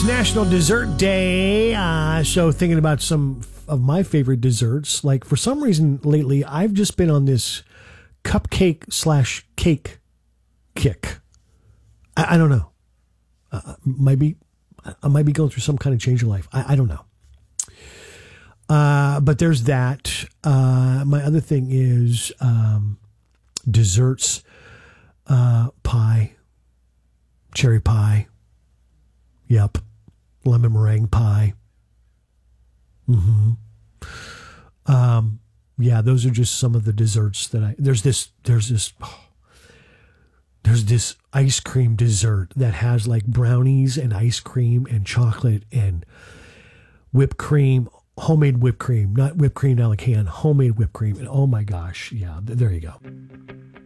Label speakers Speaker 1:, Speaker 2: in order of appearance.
Speaker 1: It's National Dessert Day. So thinking about some of my favorite desserts. Like for some reason lately, I've just been on this cupcake/cake kick. I don't know. I might be going through some kind of change of life. I don't know. But there's that. My other thing is desserts, pie, cherry pie. Yep. Lemon meringue pie. Yeah, those are just some of the desserts that there's this ice cream dessert that has like brownies and ice cream and chocolate and whipped cream, homemade whipped cream, not whipped cream down the can, homemade whipped cream. And oh my gosh. Yeah, there you go.